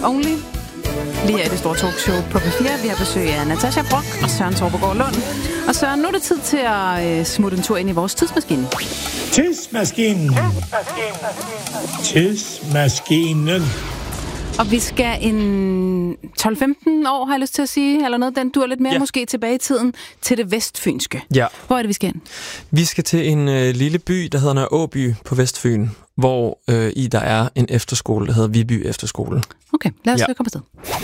Only. Lige her i det store talkshow på P4. Vi har besøg af Natasha Brock og Søren Torpegaard Lund. Og Søren, nu er det tid til at smutte en tur ind i vores tidsmaskine. Tidsmaskinen. Tidsmaskinen. Og vi skal en 12-15 år, har jeg lyst til at sige, eller noget, den dur lidt mere måske tilbage i tiden, til det vestfynske. Ja. Hvor er det, vi skal hen? Vi skal til en lille by, der hedder Nørre Åby på Vestfyn, hvor der er en efterskole, der hedder Viby Efterskole. Okay, lad os komme afsted.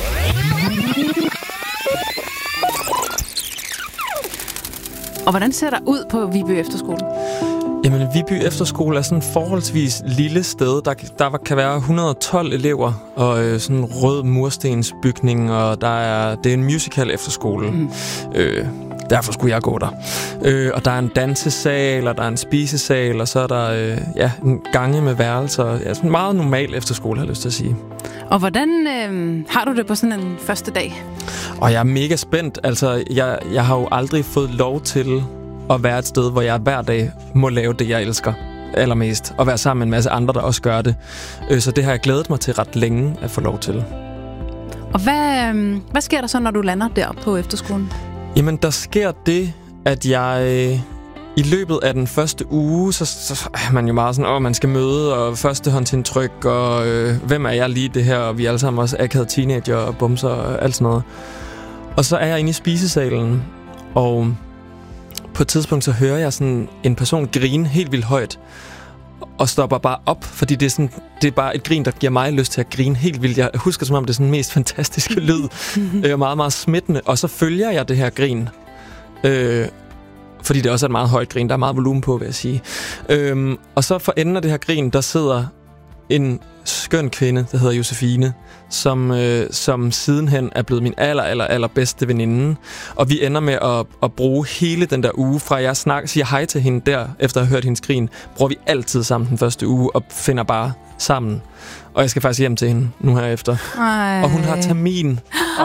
Og hvordan ser der ud på Viby Efterskole? Jamen, Viby Efterskole er sådan et forholdsvis lille sted. Der kan være 112 elever, og sådan en rød murstensbygning, og det er en musical efterskole. Derfor skulle jeg gå der. Og der er en dansesal, og der er en spisesal, og så er der en gange med værelser. Ja, sådan en meget normal efterskole, har jeg lyst til at sige. Og hvordan har du det på sådan en første dag? Og jeg er mega spændt. Altså, jeg har jo aldrig fået lov til at være et sted, hvor jeg hver dag må lave det, jeg elsker allermest. Og være sammen med en masse andre, der også gør det. Så det har jeg glædet mig til ret længe at få lov til. Og hvad sker der så, når du lander der på efterskolen? Jamen, der sker det, at jeg i løbet af den første uge, så er man jo meget sådan, man skal møde, og førstehåndsindtryk, og hvem er jeg lige det her, og vi er alle sammen også akavede teenager og bumser og alt sådan noget. Og så er jeg inde i spisesalen, og på et tidspunkt så hører jeg sådan en person grine helt vildt højt, og stopper bare op, fordi det er bare et grin, der giver mig lyst til at grine helt vildt. Jeg husker som om det er sådan den mest fantastiske lyd, og meget, meget smittende. Og så følger jeg det her grin, fordi det også er et meget højt grin. Der er meget volumen på, vil jeg sige. Og så for enden af det her grin, der sidder en skøn kvinde, der hedder Josefine, som sidenhen er blevet min allerbedste veninde. Og vi ender med at bruge hele den der uge, fra jeg siger hej til hende der, efter at have hørt hendes grin, bruger vi altid sammen den første uge, og finder bare sammen. Og jeg skal faktisk hjem til hende nu her efter. Og hun har termin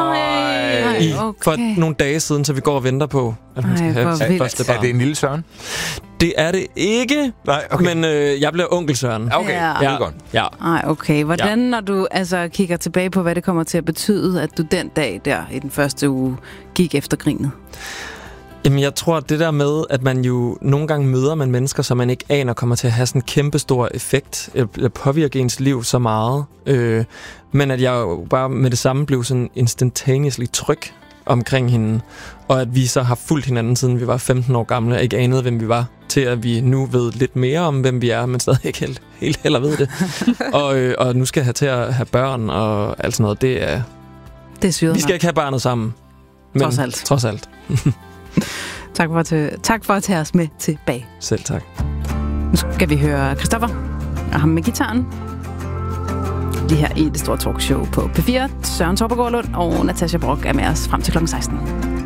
for nogle dage siden, så vi går og venter på, at hun skal have sit første barn. Er det en lille Søren? Det er det ikke, nej, okay. Men jeg bliver onkel Søren. Okay, det er godt. Ja. Ej, okay. Hvordan, når du kigger tilbage på, hvad det kommer til at betyde, at du den dag der i den første uge gik efter grinet? Jamen, jeg tror, at det der med, at man jo nogle gange møder man mennesker, som man ikke aner kommer til at have sådan en kæmpestor effekt, eller påvirke ens liv så meget. Men at jeg jo bare med det samme blev sådan instantaneously tryg omkring hende, og at vi så har fulgt hinanden, siden vi var 15 år gamle, og ikke anede, hvem vi var, til at vi nu ved lidt mere om, hvem vi er, men stadig ikke helt heller ved det. og nu skal jeg have til at have børn, og alt sådan noget. Det er syret. Vi skal ikke have barnet sammen. Men trods alt. Tak for at tage os med tilbage. Selv tak. Nu skal vi høre Christoffer og ham med gitaren. Lige her i det store talkshow på P4. Søren Torpegaard Lund og Natasha Brock er med os frem til kl. 16.